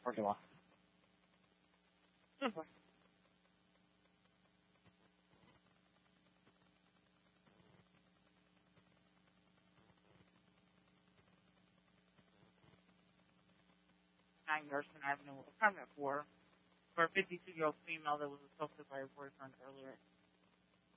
parking lot. Okay. 9 Garrison Avenue, apartment 4, for a 52-year-old female that was assaulted by her boyfriend earlier